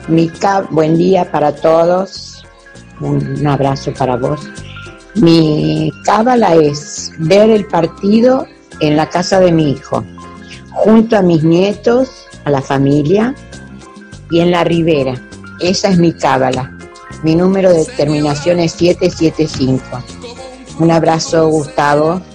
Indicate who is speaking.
Speaker 1: Buen día para todos. Un abrazo para vos. Mi cábala es ver el partido en la casa de mi hijo, junto a mis nietos, a la familia y en la ribera. Esa es mi cábala. Mi número de terminación es 775. Un abrazo, Gustavo.